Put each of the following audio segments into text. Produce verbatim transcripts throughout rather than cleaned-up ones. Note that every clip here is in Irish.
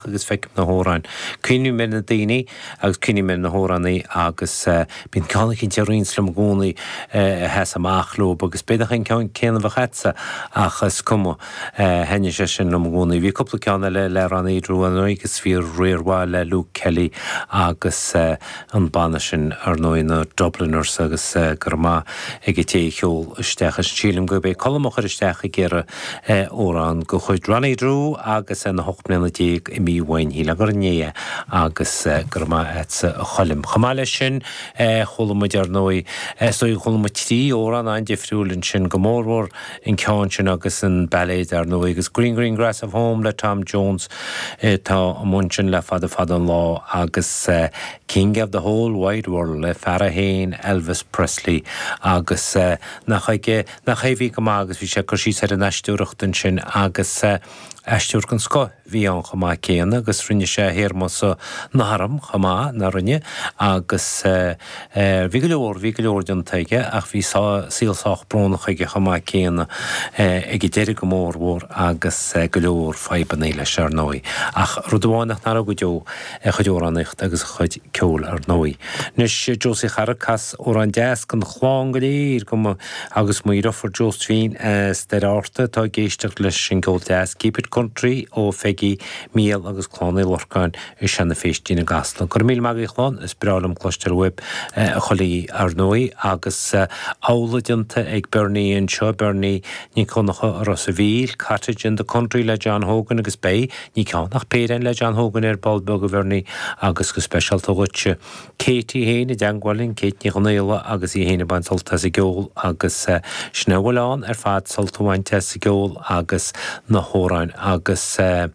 agus feic na hóráin. Cynnu me na daoine agus cynnu me na hóránaí agus bín cánach in tearín slum gúnaí hes amach lób agus bedach in céanamh chetsa achas cumma henne sé sin am gúnaí. Bhí cúpla ceanna le le rannaí drú an agus bhí réirhá le Luke Kelly agus an banna sin ar nóí na Dubliners agus gurma ag té cheol istechas sílim go bé colmachar istecha gera órán go chuid rannaí drú agus na hochmlena déag i mí bhain híla gur néa agus gurma etsa cholim. Chamáile sin cholamid ar nóí sói cholamid tí órán an defriúlinn sin gomórhór in ceann sin agus an ballet ar nóí agus Green Green Grass of Home le Tom Jones tá amún sin le fada fada an lá agus King of the Whole Wide World le Farrah Hain, Elvis Presley agus nach chaibhí go agus bhí sé cosí ar an eistúireachtain sin agus eistúir gan sco bhí an chamá céanna agus rinne sé héirma sa naharam chamá na rinne agus bhí go leor bhí go leor den taige ach bhí síalsách brónach ige chamá céanna ag déir go mórhór agus go leor feiban éile sé ar nóí ach rudháinach nar a go deo chud óránicht agus chud ceol ar nóí. Nus Josie Characas ó an deas gan chláán go léir go agus muoire for Jost Fien steir áta tá géisteach leis sin go deas Keep It Country ó feigi míal agus chlánaí lorcáin i sena féistí na gaslan. Cur míl mag i chlán is bralam cloistear web a cholí ar nóí agus áladionta ag Bernie an seo Bernie ní conacha ar os a bhíl Cottage in the Country le John Hogan agus Bay ní ceannach péirein le John Hogan ar Baldbog a Bernie agus go special tógutse Katie héine deangwalin Kate ní chonéile agus i héine ban solta sa gceol agus snehilán ar fad soltahainte sa gceol agus na hóráin agus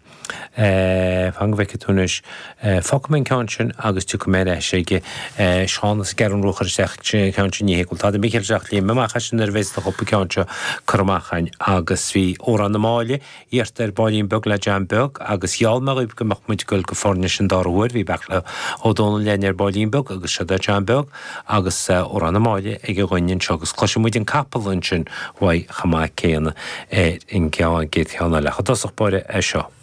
fangveice túnis focamin ceansin agus tú go méid sé ige seánas geran ruchar seach ceansin níhéúil. Tá Michael Seach líon meachcha sin ar bhéis na chopa ceanse chumachchain agus bhí órán na máile íart ar bailín beg le Jan Beg agus healmar go machmuid goil go fórne sin dáhuair bhí bechla ó dóna lein ar bailín beg agus se ar Jan Beg agus órán na máile ag ghainn segus cloisimuid an capalin sin bhaid chamá céanna in ceann géad cheanna le chodosach bare é seo.